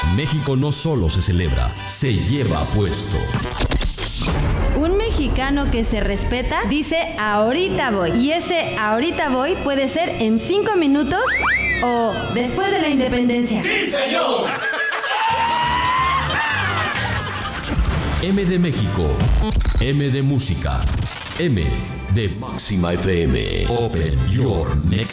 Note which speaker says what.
Speaker 1: México no solo se celebra, se lleva puesto.
Speaker 2: Un mexicano que se respeta dice ahorita voy. Y ese ahorita voy puede ser en 5 minutos o después de la independencia.
Speaker 3: ¡Sí, señor!
Speaker 1: M de México, M de música, M de Máxima FM. Open your next